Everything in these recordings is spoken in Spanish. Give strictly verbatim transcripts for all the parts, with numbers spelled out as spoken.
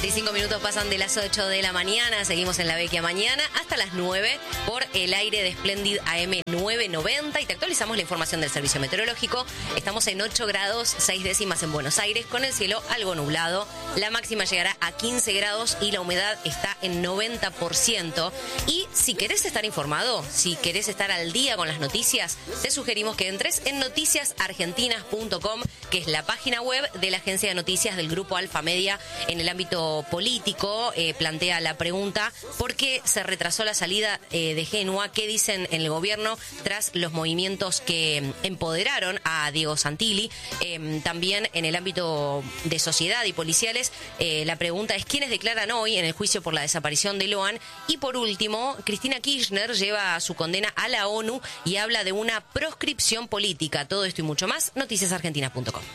veinticinco minutos pasan de las ocho de la mañana, seguimos en La Vecchia Mañana hasta las nueve por el aire de Splendid A M novecientos noventa y te actualizamos la información del servicio meteorológico. Estamos en ocho grados, seis décimas en Buenos Aires, con el cielo algo nublado. La máxima llegará a quince grados y la humedad está en noventa por ciento. Y si querés estar informado, si querés estar al día con las noticias, te sugerimos que entres en noticias argentinas punto com, que es la página web de la agencia de noticias del Grupo Alfa Media en el ámbito político. Eh, plantea la pregunta: ¿por qué se retrasó la salida eh, de Génua? ¿Qué dicen en el gobierno tras los movimientos que empoderaron a Diego Santilli? Eh, también en el ámbito de sociedad y policiales, eh, la pregunta es: ¿quiénes declaran hoy en el juicio por la desaparición de Loan? Y por último, Cristina Kirchner lleva su condena a la ONU y habla de una proscripción política. Todo esto y mucho más, noticias argentinas punto com.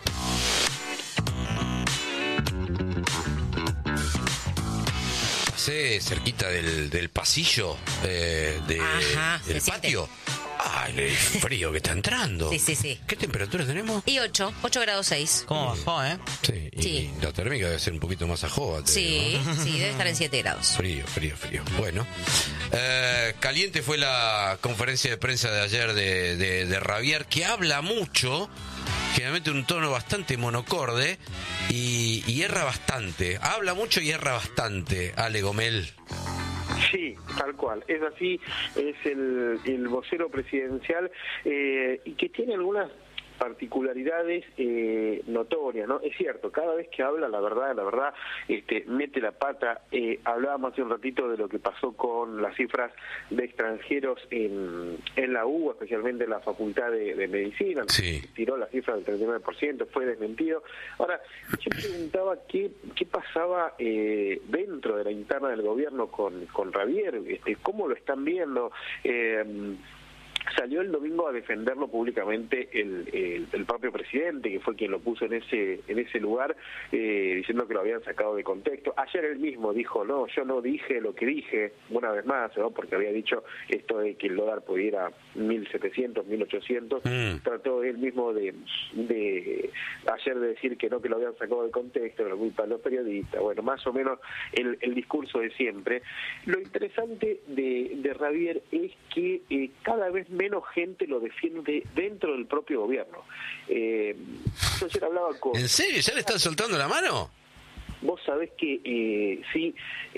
Pasé cerquita del, del pasillo eh, de, Ajá, del se patio. Ay, el frío que está entrando. Sí, sí, sí. ¿Qué temperatura tenemos? Y ocho, ocho grados seis. ¿Cómo bajó, eh? Sí, y Sí. la térmica debe ser un poquito más ajoba. te Sí, digo, ¿no? sí, debe estar en siete grados. Frío, frío, frío. Bueno, eh, caliente fue la conferencia de prensa de ayer de, de, de Ravier, que habla mucho, generalmente un tono bastante monocorde y, y erra bastante. Habla mucho y erra bastante, Ale Gomel. Sí, tal cual. Es así, es el, el vocero presidencial eh, y que tiene algunas particularidades eh, notorias, ¿no? Es cierto, cada vez que habla, la verdad, la verdad, este, mete la pata. Eh, hablábamos hace un ratito de lo que pasó con las cifras de extranjeros en, en la U, especialmente en la Facultad de, de Medicina. Sí. Tiró la cifra del treinta y nueve por ciento, fue desmentido. Ahora, yo preguntaba qué, qué pasaba eh, dentro de la interna del gobierno con, con Ravier, este, cómo lo están viendo. Eh, Salió el domingo a defenderlo públicamente el, el, el propio presidente, que fue quien lo puso en ese en ese lugar, eh, diciendo que lo habían sacado de contexto. Ayer él mismo dijo: no, yo no dije lo que dije, una vez más, ¿no? Porque había dicho esto de que el dólar pudiera mil setecientos, mil ochocientos. Mm. Trató él mismo de, de ayer de decir que no, que lo habían sacado de contexto, que lo culpa de los periodistas. Bueno, más o menos el, el discurso de siempre. Lo interesante de, de Ravier es que eh, cada vez menos gente lo defiende dentro del propio gobierno. Eh, yo ayer hablaba con... ¿En serio? ¿Ya le están soltando la mano? Vos sabés que eh, sí,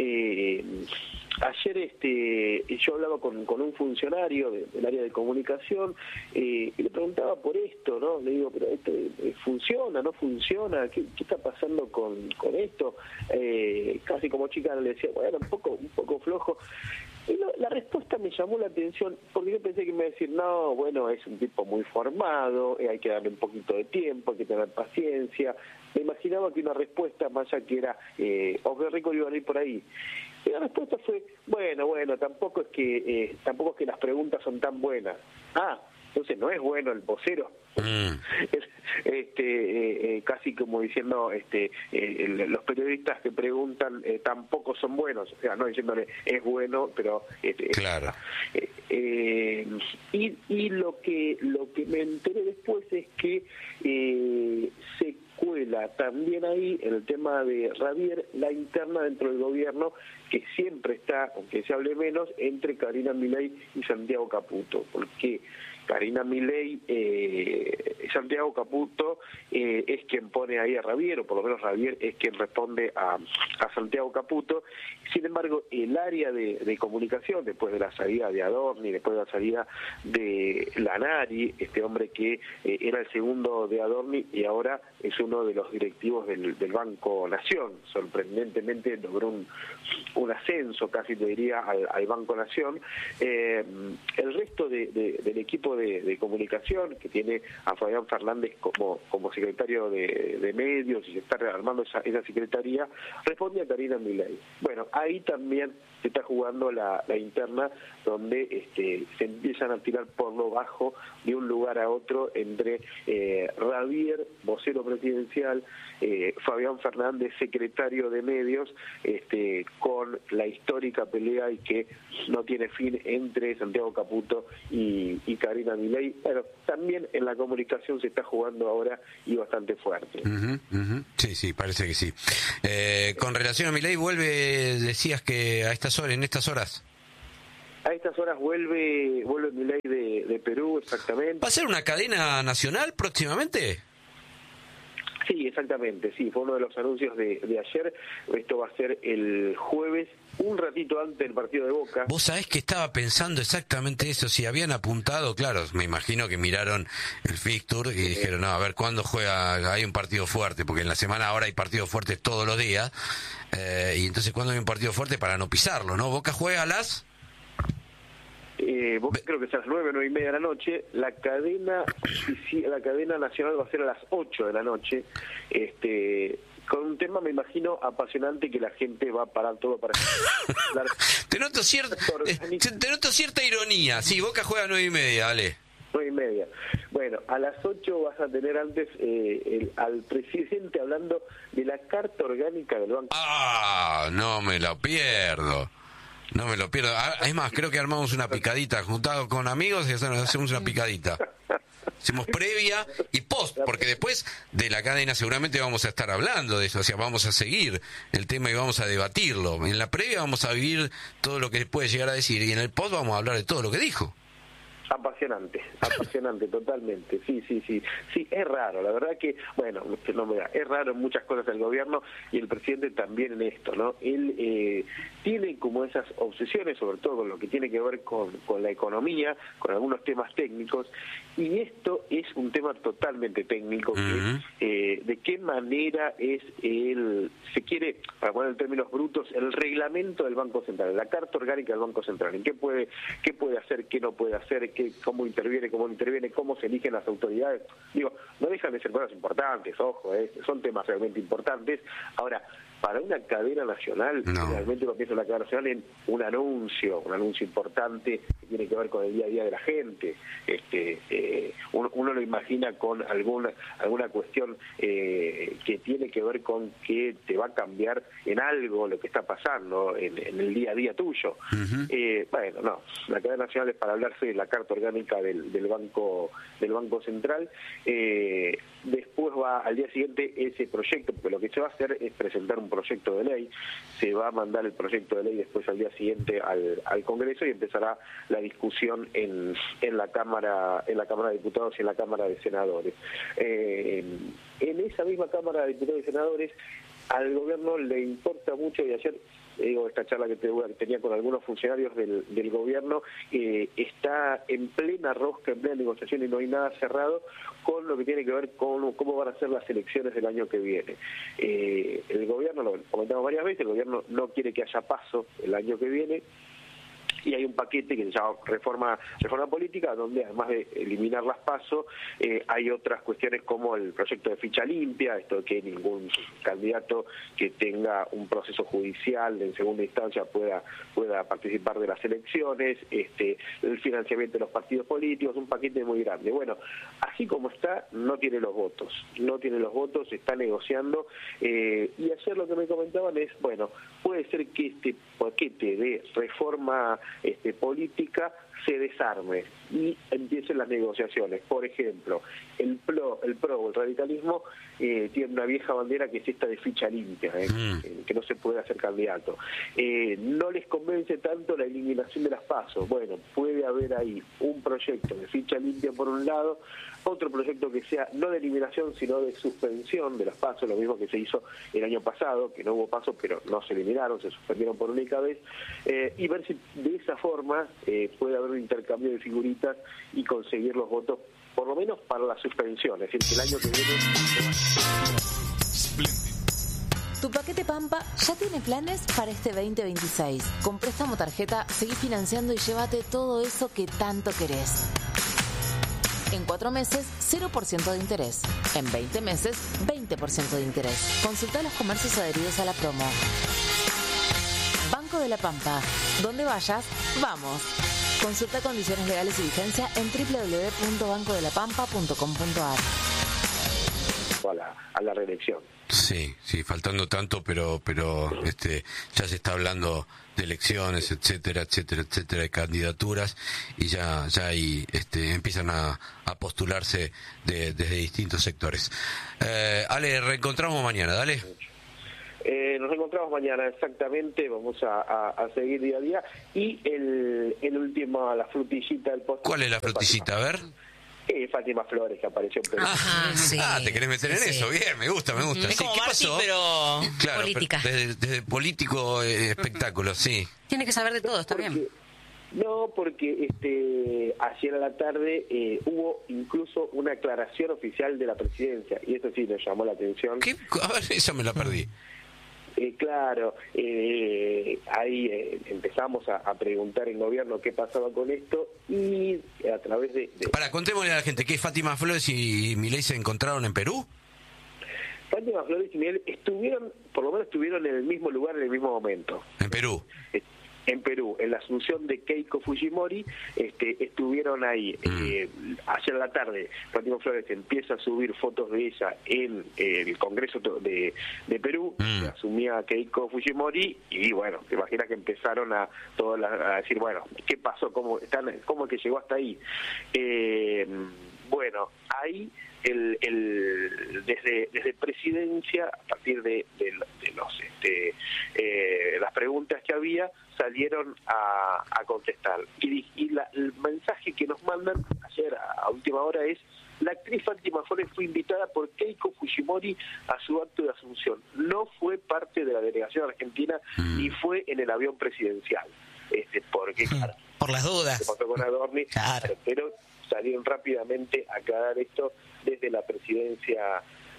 eh, ayer este yo hablaba con, con un funcionario de, del área de comunicación eh, y le preguntaba por esto, ¿no? Le digo, pero esto eh, funciona, no funciona, ¿qué, qué está pasando con, con esto? Eh, casi como chica le decía, bueno, un poco, un poco flojo. Y lo, la respuesta me llamó la atención, porque yo pensé que me iba a decir: no, bueno, es un tipo muy formado, eh, hay que darle un poquito de tiempo, hay que tener paciencia. Me imaginaba que una respuesta más allá que era, eh, o que rico iban a ir por ahí. Y la respuesta fue: bueno, bueno, tampoco es que eh, tampoco es que las preguntas son tan buenas. Ah, entonces no es bueno el vocero. Mm. Este, eh, eh, casi como diciendo, este, eh, el, los periodistas que preguntan eh, tampoco son buenos, o sea, no diciéndole es bueno, pero este, claro. Eh, eh, y, y lo que lo que me enteré después es que eh, se cuela también ahí el tema de Ravier, la interna dentro del gobierno, que siempre está, aunque se hable menos, entre Karina Milei y Santiago Caputo, porque Karina Milei, eh, Santiago Caputo eh, es quien pone ahí a Ravier, o por lo menos Ravier es quien responde a, a Santiago Caputo. Sin embargo, el área de, de comunicación, después de la salida de Adorni, después de la salida de Lanari, este hombre que eh, era el segundo de Adorni y ahora es uno de los directivos del, del Banco Nación, sorprendentemente logró un, un ascenso, casi te diría, al, al Banco Nación. Eh, el resto de, de, del equipo de, de comunicación, que tiene a Fabián Fernández como, como secretario de, de medios y se está rearmando esa, esa secretaría, responde a Karina Milei. Bueno, ahí también se está jugando la, la interna, donde este, se empiezan a tirar por lo bajo de un lugar a otro entre eh, Ravier, vocero presidencial, eh, Fabián Fernández, secretario de medios, este, con la histórica pelea y que no tiene fin entre Santiago Caputo y, y Karina Karina Milei. Bueno, también en la comunicación se está jugando ahora y bastante fuerte. Uh-huh, uh-huh. Sí, sí, parece que sí. Eh, con relación a Milei, vuelve, decías que a estas horas, en estas horas. A estas horas vuelve vuelve Milei de, de Perú, exactamente. ¿Va a ser una cadena nacional próximamente? Sí, exactamente, sí, fue uno de los anuncios de, de ayer. Esto va a ser el jueves, un ratito antes del partido de Boca. Vos sabés que estaba pensando exactamente eso, si habían apuntado, claro, me imagino que miraron el fixture y dijeron, no, a ver, ¿cuándo juega? Hay un partido fuerte, porque en la semana ahora hay partidos fuertes todos los días, eh, y entonces ¿cuándo hay un partido fuerte para no pisarlo, no? ¿Boca juega a las...? Eh, Boca creo que es a las nueve, nueve y media de la noche. La cadena la cadena nacional va a ser a las ocho de la noche, este con un tema, me imagino, apasionante, que la gente va a parar todo para... te, noto cierta, te noto cierta ironía. Sí, Boca juega a nueve y media, dale. Nueve y media. Bueno, a las ocho vas a tener antes eh, el, al presidente hablando de la carta orgánica del banco. Ah, no me lo pierdo. No me lo pierdo. Es más, creo que armamos una picadita, juntado con amigos, y hacemos una picadita. Hacemos previa y post, porque después de la cadena seguramente vamos a estar hablando de eso, o sea, vamos a seguir el tema y vamos a debatirlo. En la previa vamos a vivir todo lo que puede llegar a decir, y en el post vamos a hablar de todo lo que dijo. Apasionante, apasionante, totalmente, sí, sí, sí, sí, es raro, la verdad que, bueno, no me da, es raro en muchas cosas del gobierno, y el presidente también en esto, ¿no? Él eh, tiene como esas obsesiones, sobre todo con lo que tiene que ver con, con la economía, con algunos temas técnicos, y esto es un tema totalmente técnico, uh-huh. que, eh, de qué manera es el, se quiere, para poner en términos brutos, el reglamento del Banco Central, la carta orgánica del Banco Central, en qué puede, qué puede hacer, qué no puede hacer, qué cómo interviene, cómo no interviene, cómo se eligen las autoridades. Digo, no dejan de ser cosas importantes, ojo, eh, son temas realmente importantes. Ahora, para una cadena nacional, no. realmente uno piensa en la cadena nacional en un anuncio, un anuncio importante que tiene que ver con el día a día de la gente. Este, eh, uno, uno lo imagina con alguna alguna cuestión eh, que tiene que ver con que te va a cambiar en algo lo que está pasando en, en el día a día tuyo. Uh-huh. Eh, bueno, no, la cadena nacional es para hablarse de la carta orgánica del, del banco del Banco Central. Eh, después va al día siguiente ese proyecto, porque lo que se va a hacer es presentar un proyecto de ley, se va a mandar el proyecto de ley después al día siguiente al, al Congreso, y empezará la discusión en, en la Cámara en la Cámara de Diputados y en la Cámara de Senadores. Eh, en esa misma Cámara de Diputados y Senadores al gobierno le importa mucho, y ayer digo, esta charla que, te, que tenía con algunos funcionarios del, del gobierno, eh, está en plena rosca, en plena negociación, y no hay nada cerrado con lo que tiene que ver con cómo van a ser las elecciones del año que viene. Eh, el gobierno, lo comentamos varias veces, el gobierno no quiere que haya paso el año que viene, y hay un paquete que se llama reforma reforma política, donde además de eliminar las PASO, eh, hay otras cuestiones como el proyecto de ficha limpia, esto de que ningún candidato que tenga un proceso judicial en segunda instancia pueda pueda participar de las elecciones, este el financiamiento de los partidos políticos, un paquete muy grande. Bueno, así como está, no tiene los votos, no tiene los votos, se está negociando, eh, y ayer lo que me comentaban es, bueno, puede ser que este paquete de reforma Este, política se desarme y empiecen las negociaciones. Por ejemplo, el PRO, el PRO, el radicalismo, eh, tiene una vieja bandera que es esta de ficha limpia, eh, mm. que no se puede hacer candidato. Eh, no les convence tanto la eliminación de las PASO. Bueno, puede haber ahí un proyecto de ficha limpia por un lado, otro proyecto que sea no de eliminación, sino de suspensión de las PASO, lo mismo que se hizo el año pasado, que no hubo PASO, pero no se eliminaron, se suspendieron por única vez, eh, y ver si de esa forma eh, puede haber un intercambio de figuritas y conseguir los votos, por lo menos para la suspensión, es decir, que el año que viene... Tu paquete Pampa ya tiene planes para este veinte veintiséis. Con préstamo tarjeta, seguí financiando y llévate todo eso que tanto querés. En cuatro meses, cero por ciento de interés. En veinte meses, veinte por ciento de interés. Consulta los comercios adheridos a la promo. Banco de la Pampa. Donde vayas, vamos. Consulta condiciones legales y vigencia en doble u doble u doble u punto banco de la pampa punto com punto a r. candidato a la, a la reelección. Sí, sí, faltando tanto, pero pero este ya se está hablando de elecciones, etcétera, etcétera, etcétera, de candidaturas, y ya ya ahí este, empiezan a, a postularse de, desde distintos sectores. Eh, Ale, reencontramos mañana, dale. Eh, nos encontramos mañana, exactamente, vamos a, a, a seguir día a día. Y el, el último, la frutillita del postre. ¿Cuál es la frutillita? A ver. Eh, Fátima Flores, que apareció en Perú. Ajá, sí. Ah, te querés meter Sí, en sí. eso, bien, me gusta, me gusta. Es Sí, como ¿qué Marty, pasó? pero... Claro, Política. pero desde, desde político eh, espectáculo, sí. Tiene que saber de todo, está Porque- bien. No, porque este ayer a la tarde eh, hubo incluso una aclaración oficial de la presidencia, y eso sí nos llamó la atención. ¿Qué? A ver, esa me la perdí. Eh, claro, eh, ahí eh, empezamos a, a preguntar en gobierno qué pasaba con esto, y a través de... de Para, contémosle a la gente que Fátima Flores y Milei se encontraron en Perú. Fátima Flores y Miguel estuvieron, por lo menos estuvieron en el mismo lugar en el mismo momento. En Perú. Eh, En Perú, en la asunción de Keiko Fujimori, este, estuvieron ahí. Mm. Eh, ayer a la tarde, Fátima Flores empieza a subir fotos de ella en eh, el Congreso de, de Perú, Mm. que asumía Keiko Fujimori, y bueno, te imaginas que empezaron a, todas las- a decir, bueno, ¿qué pasó? ¿Cómo, están, cómo es que llegó hasta ahí? Eh, bueno, ahí el, el desde desde presidencia, a partir de, de, de los este, eh, las preguntas que había, salieron a, a contestar, y, y la, el mensaje que nos mandan ayer a, a última hora es: la actriz Fátima Flores fue invitada por Keiko Fujimori a su acto de asunción, no fue parte de la delegación argentina ni fue en el avión presidencial, este porque claro, Por las se dudas. pasó con Adorni, Claro. pero salieron rápidamente a aclarar esto desde la presidencia,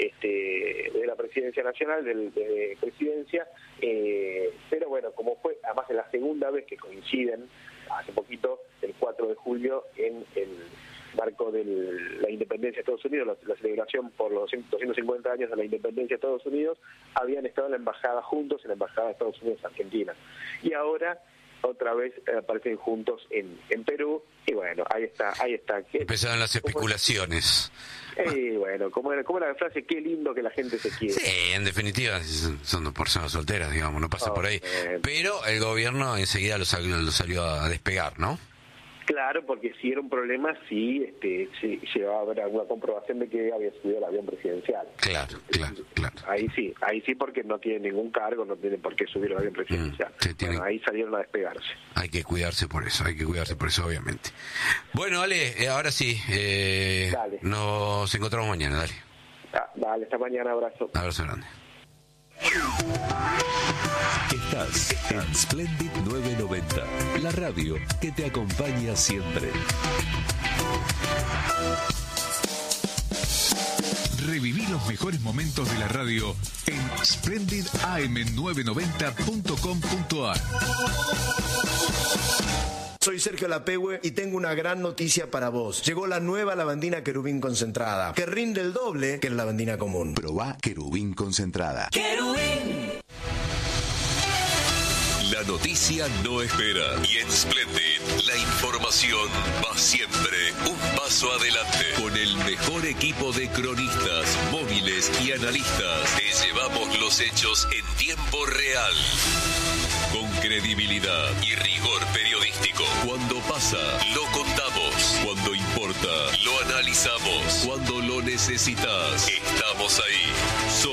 este, de la presidencia nacional, del, de presidencia, eh, pero bueno, como fue además es la segunda vez que coinciden, hace poquito, el cuatro de julio, en el marco de la independencia de Estados Unidos, la, la celebración por los doscientos cincuenta años de la independencia de Estados Unidos, habían estado en la embajada juntos, en la embajada de Estados Unidos Argentina, y ahora otra vez eh, aparecen juntos en, en Perú, y bueno, ahí está, ahí está. ¿Qué- Empezaron las especulaciones. Eh, bueno, como era, como era la frase, qué lindo que la gente se quiere. Sí, en definitiva son, son dos personas solteras, digamos, no pasa Oh, por ahí. bien. Pero el gobierno enseguida lo salió, lo salió a despegar, ¿no? Claro, porque si era un problema, sí, este, sí, llevaba a haber alguna comprobación de que había subido el avión presidencial. Claro, claro, claro. Ahí sí, ahí sí, porque no tiene ningún cargo, no tiene por qué subir el avión presidencial. Mm, sí, tiene- Bueno, ahí salieron a despegarse. Hay que cuidarse por eso, hay que cuidarse por eso, obviamente. Bueno, Ale, eh, ahora sí, eh, Dale. nos encontramos mañana, dale. Ah, vale, hasta mañana, abrazo. Abrazo grande. Estás en Splendid novecientos noventa, la radio que te acompaña siempre. Reviví los mejores momentos de la radio en splendid a m novecientos noventa punto com punto a r. Soy Sergio Lapehue y tengo una gran noticia para vos. Llegó la nueva lavandina querubín concentrada, que rinde el doble que la lavandina común. Probá querubín concentrada. La noticia no espera. Y en Splendid, la información va siempre un paso adelante. Con el mejor equipo de cronistas, móviles y analistas, te llevamos los hechos en tiempo real. Con credibilidad y rigor periodístico. Cuando pasa, lo contamos. Cuando importa, lo analizamos. Cuando lo necesitas, estamos ahí. Somos